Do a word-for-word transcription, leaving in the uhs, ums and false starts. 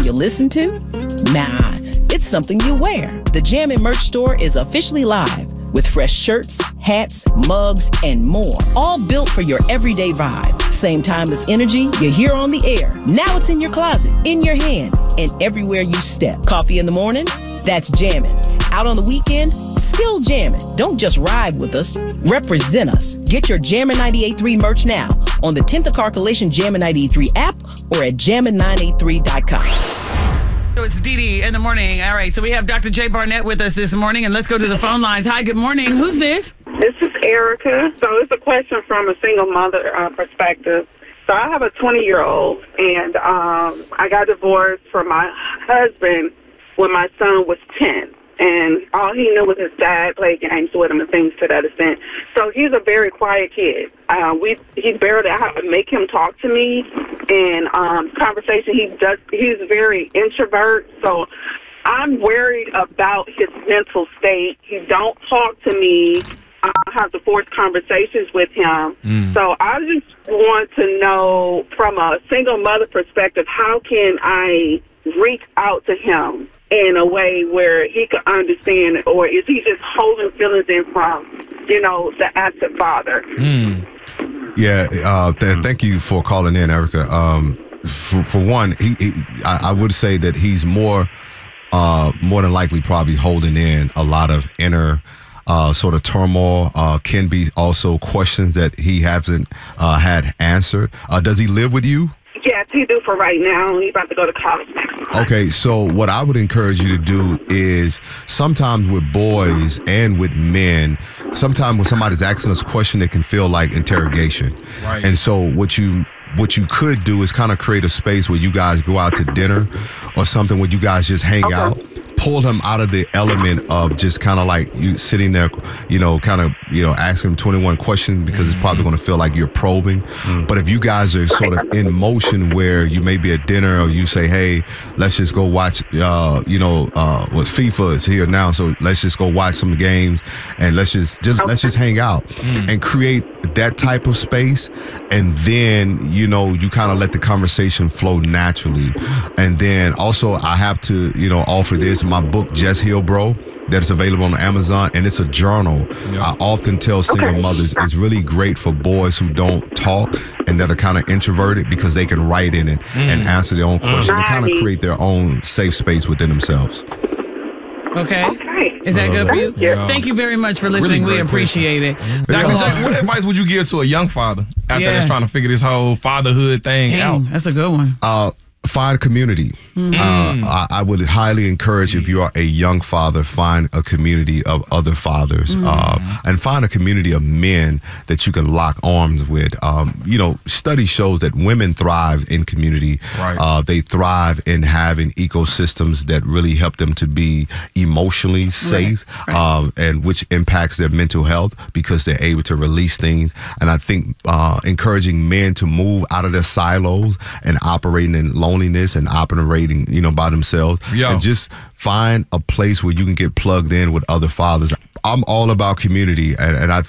you listen to? Nah, it's something you wear. The Jammin' merch store is officially live with fresh shirts, hats, mugs, and more, all built for your everyday vibe. Same time as energy you hear on the air. Now it's in your closet, in your hand, and everywhere you step. Coffee in the morning? That's jammin'. Out on the weekend? Still jammin'. Don't just ride with us, represent us. Get your Jammin' ninety-eight point three merch now on the tenth Carcolation Jammin' ninety-eight point three app or at jammin nine eight three dot com. So it's Dee Dee in the morning. All right, so we have Doctor Jay Barnett with us this morning, and let's go to the phone lines. Hi, good morning. Who's this? This is Erica. So it's a question from a single mother uh, perspective. So I have a twenty-year-old, and um, I got divorced from my husband when my son was ten. And all he knew was his dad played games with him and things to that extent. So he's a very quiet kid. Uh, we he barely I have to make him talk to me. And um, conversation he does he's very introvert. So I'm worried about his mental state. He don't talk to me. I have to force conversations with him. Mm. So I just want to know from a single mother perspective, how can I reach out to him in a way where he could understand, or is he just holding feelings in from, you know, the absent father? Mm. Yeah, uh, th- thank you for calling in, Erica. Um, for, for one, he, he I, I would say that he's more, uh, more than likely probably holding in a lot of inner uh, sort of turmoil. Uh, can be also questions that he hasn't uh, had answered. Uh, does he live with you? Yes, he do for right now. He's about to go to college next month. Okay, so what I would encourage you to do is sometimes with boys and with men, sometimes when somebody's asking us a question, it can feel like interrogation. Right. And so what you what you could do is kind of create a space where you guys go out to dinner or something where you guys just hang okay. out. Pull him out of the element of just kind of like you sitting there, you know, kind of, you know, asking him twenty-one questions because mm-hmm. it's probably going to feel like you're probing. Mm-hmm. But if you guys are sort of in motion where you may be at dinner or you say, hey, let's just go watch, uh, you know, uh, what FIFA is here now. So let's just go watch some games and let's just, just okay. let's just hang out mm-hmm. and create that type of space. And then, you know, you kind of let the conversation flow naturally. And then also I have to, you know, offer this. My book, Just Heal Bro, that is available on Amazon, and it's a journal. Yep. I often tell single okay. mothers it's really great for boys who don't talk and that are kind of introverted because they can write in it mm. and answer their own questions mm. and kind of create their own safe space within themselves. Okay. okay. Is that good for you? Yeah. Thank you very much for listening. Really we appreciate question. it. Doctor Jay, what advice would you give to a young father out yeah. there that's trying to figure this whole fatherhood thing Dang, out? That's a good one. Uh, Find community. Mm-hmm. Uh, I, I would highly encourage if you are a young father, find a community of other fathers mm-hmm. uh, and find a community of men that you can lock arms with. Um, you know, study shows that women thrive in community. Right. Uh, they thrive in having ecosystems that really help them to be emotionally safe right. Right. Um, and which impacts their mental health because they're able to release things. And I think uh, encouraging men to move out of their silos and operating in loneliness and operating, you know, by themselves Yo. and just find a place where you can get plugged in with other fathers. I'm all about community, and, and I